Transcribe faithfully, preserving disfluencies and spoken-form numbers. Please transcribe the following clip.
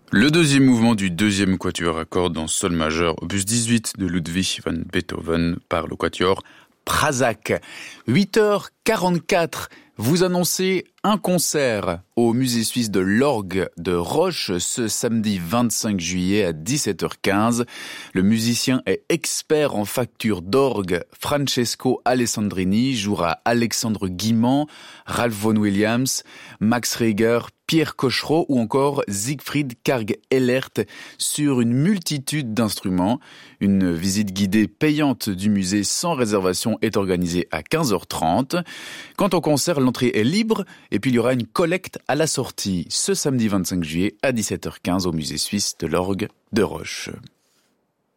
Le deuxième mouvement du deuxième quatuor à cordes en sol majeur, opus dix-huit de Ludwig van Beethoven par le quatuor Prasac. huit heures quarante-quatre, vous annoncez un concert au musée suisse de l'orgue de Roche ce samedi vingt-cinq juillet à dix-sept heures quinze. Le musicien et expert en facture d'orgue Francesco Alessandrini jouera Alexandre Guimand, Ralph Vaughan Williams, Max Reger, Pierre Cochereau ou encore Siegfried Karg-Ellert sur une multitude d'instruments. Une visite guidée payante du musée sans réservation est organisée à quinze heures trente. Quant au concert, l'entrée est libre et puis il y aura une collecte à la sortie ce samedi vingt-cinq juillet à dix-sept heures quinze au musée suisse de l'orgue de Roche.